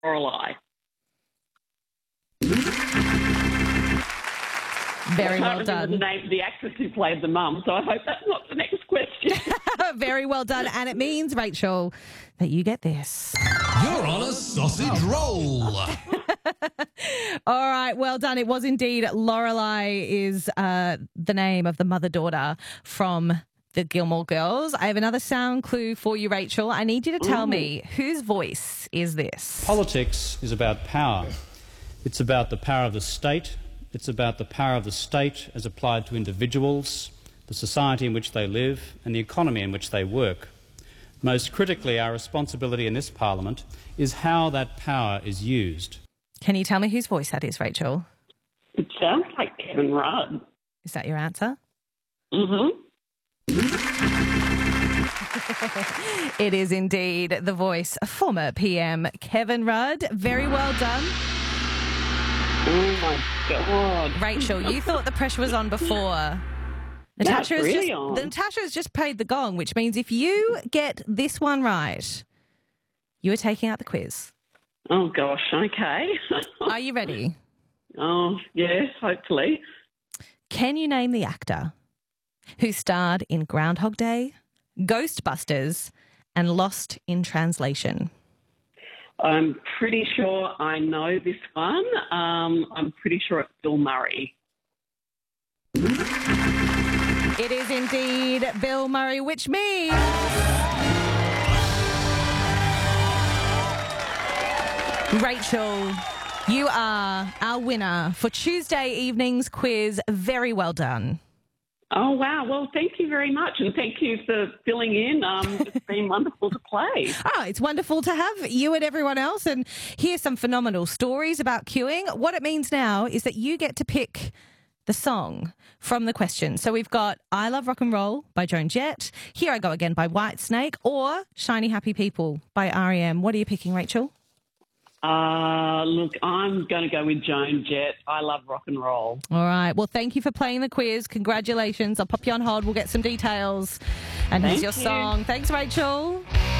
Lorelei. Very well I can't remember done. the name of the actress who played the mum, so I hope that's not the next question. Very well done. And it means, Rachel, that you get this. You're on a sausage roll. All right, well done. It was indeed Lorelei is the name of the mother-daughter from the Gilmore Girls. I have another sound clue for you, Rachel. I need you to tell me, whose voice is this? Politics is about power. It's about the power of the state. It's about the power of the state as applied to individuals, the society in which they live, and the economy in which they work. Most critically, our responsibility in this Parliament is how that power is used. Can you tell me whose voice that is, Rachel? It sounds like Kevin Rudd. Is that your answer? Mm-hmm. It is indeed the voice of former PM Kevin Rudd. Very well done. Oh, my God. Rachel, you thought the pressure was on before. Natasha on. Natasha's just played the gong, which means if you get this one right, you are taking out the quiz. Oh, gosh, okay. Are you ready? Oh, yes, hopefully. Can you name the actor who starred in Groundhog Day, Ghostbusters, and Lost in Translation? I'm pretty sure I know this one. I'm pretty sure it's Bill Murray. It is indeed Bill Murray, which means Rachel, you are our winner for Tuesday evening's quiz. Very well done. Oh, wow. Well, thank you very much, and thank you for filling in. It's been wonderful to play. Oh, it's wonderful to have you and everyone else and hear some phenomenal stories about queuing. What it means now is that you get to pick the song from the question. So we've got I Love Rock and Roll by Joan Jett, Here I Go Again by Whitesnake, or Shiny Happy People by R.E.M. What are you picking, Rachel? Look, I'm going to go with Joan Jett. I love rock and roll. All right. Well, thank you for playing the quiz. Congratulations. I'll pop you on hold. We'll get some details. And here's your song. Thanks, Rachel.